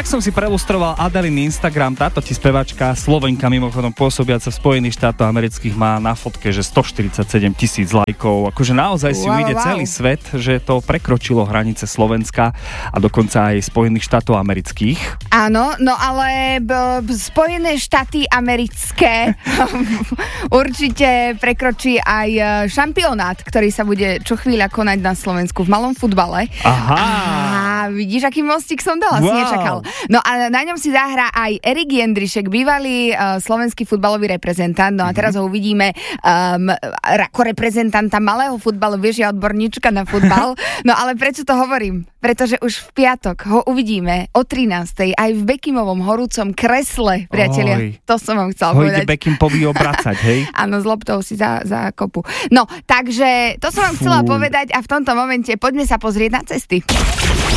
som si prelustroval Adelin Instagram, táto ti spevačka, Slovenka mimochodom pôsobiaca v Spojených štátoch amerických, má na fotke, že 147,000 lajkov. Akože naozaj si ujde celý svet, že to prekročilo hranice Slovenska a dokonca aj Spojených štátov amerických. Áno, no ale Spojené štáty americké určite prekročí aj šampionát, ktorý sa bude čo chvíľa konať na Slovensku v malom futbale. Aha. Vidíš, aký mostík som dala, si nečakal. No a na ňom si zahrá aj Erik Jendrišek, bývalý slovenský futbalový reprezentant. No a teraz ho uvidíme ako reprezentanta malého futbalu. Vieš, ja odborníčka na futbal. No ale prečo to hovorím? Pretože už v piatok ho uvidíme o 13:00 aj v Beckimovom horúcom kresle, priatelia. Oj. To som vám chcel povedať. Ide Beckim poví obracať, hej? Áno, s loptou si za kopu. No, takže to som vám chcela povedať a v tomto momente poďme sa pozrieť na cesty.